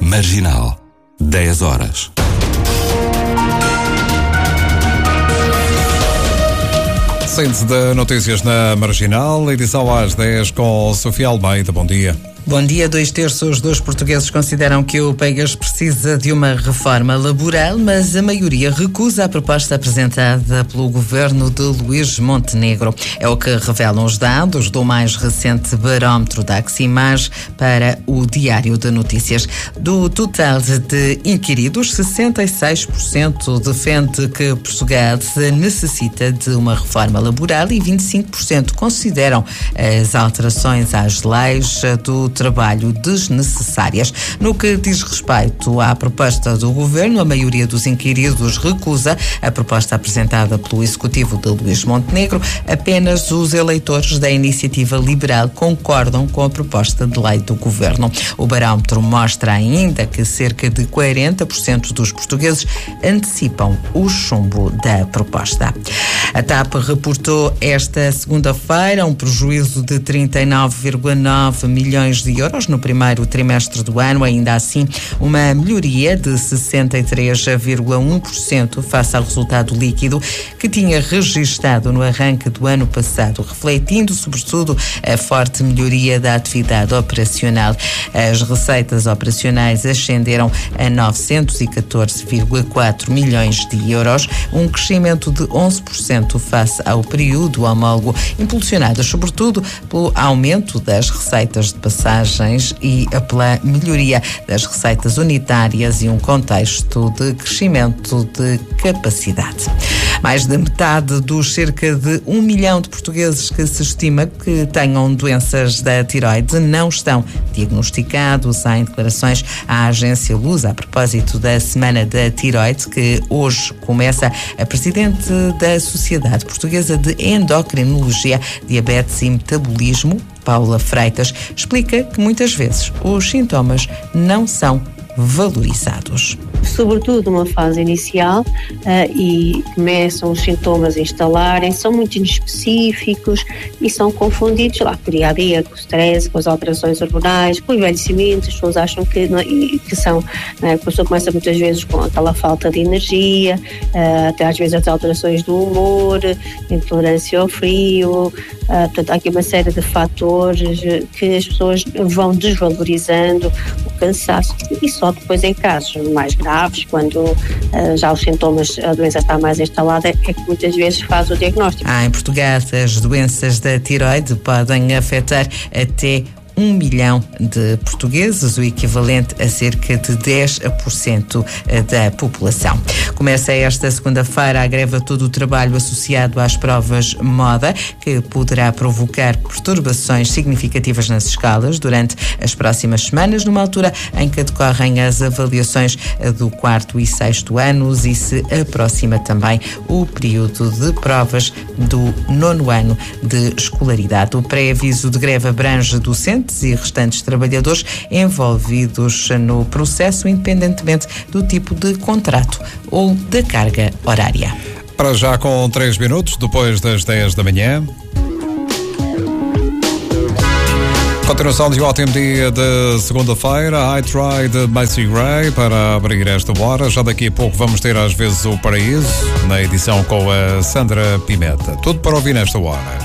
Marginal, 10 horas. Síntese de notícias na Marginal, edição às 10 com Sofia Almeida. Bom dia. Bom dia. 2/3 dos portugueses consideram que o país precisa de uma reforma laboral, mas a maioria recusa a proposta apresentada pelo governo de Luís Montenegro. É o que revelam os dados do mais recente barómetro da Aximage para o Diário de Notícias. Do total de inquiridos, 66% defende que Portugal necessita de uma reforma laboral e 25% consideram as alterações às leis do trabalho desnecessárias. No que diz respeito à proposta do governo, a maioria dos inquiridos recusa a proposta apresentada pelo executivo de Luís Montenegro. Apenas os eleitores da Iniciativa Liberal concordam com a proposta de lei do governo. O barómetro mostra ainda que cerca de 40% dos portugueses antecipam o chumbo da proposta. A TAP reportou esta segunda-feira um prejuízo de 39,9 milhões de euros no primeiro trimestre do ano, ainda assim uma melhoria de 63,1% face ao resultado líquido que tinha registado no arranque do ano passado, refletindo sobretudo a forte melhoria da atividade operacional. As receitas operacionais ascenderam a 914,4 milhões de euros, um crescimento de 11% face ao período homólogo, impulsionadas sobretudo pelo aumento das receitas de passagens e pela melhoria das receitas unitárias e um contexto de crescimento de capacidade. Mais de metade dos cerca de 1 milhão de portugueses que se estima que tenham doenças da tiroide não estão diagnosticados. Em declarações à agência Lusa a propósito da Semana da Tiroide, que hoje começa, a presidente da Sociedade Portuguesa de Endocrinologia, Diabetes e Metabolismo, Paula Freitas, explica que muitas vezes os sintomas não são valorizados. Sobretudo numa fase inicial, e começam os sintomas a instalarem, são muito inespecíficos e são confundidos lá com o dia a dia, com o stress, com as alterações hormonais, com o envelhecimento. As pessoas acham que são, a pessoa começa muitas vezes com aquela falta de energia, até às vezes as alterações do humor, intolerância ao frio. Portanto, há aqui uma série de fatores que as pessoas vão desvalorizando, o cansaço, e só depois em casos mais graves, quando já os sintomas, a doença está mais instalada, é que muitas vezes faz o diagnóstico. Em Portugal, as doenças da tiroide podem afetar até 1 milhão de portugueses, o equivalente a cerca de 10% da população. Começa esta segunda-feira a greve a todo o trabalho associado às provas moda, que poderá provocar perturbações significativas nas escolas durante as próximas semanas, numa altura em que decorrem as avaliações do 4º e 6º anos e se aproxima também o período de provas do 9º ano de escolaridade. O pré-aviso de greve abrange docentes e restantes trabalhadores envolvidos no processo, independentemente do tipo de contrato ou da carga horária. Para já com 3 minutos, depois das 10 da manhã. Continuação de um ótimo dia de segunda-feira. I Try de Macy Gray para abrir esta hora. Já daqui a pouco vamos ter às vezes o Paraíso, na edição com a Sandra Pimenta. Tudo para ouvir nesta hora.